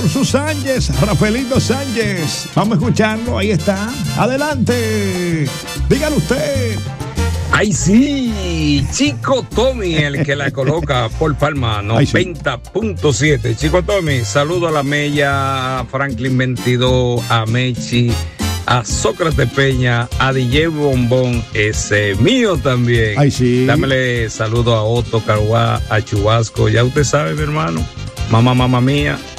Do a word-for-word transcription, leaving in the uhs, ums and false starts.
Ursu Sánchez, Rafaelito Sánchez. Vamos a escucharlo, ahí está. Adelante, dígalo usted. ¡Ay, sí! Chico Tommy, el que la coloca por Palma, noventa punto siete. Chico Tommy, saludo a la Mella, a Franklin veintidós, a Mechi, a Sócrates Peña, a D J Bombón, ese mío también. ¡Ay, sí! Dámele saludo a Otto Caruá, a Chubasco, ya usted sabe, mi hermano. Mamá, mamá mía.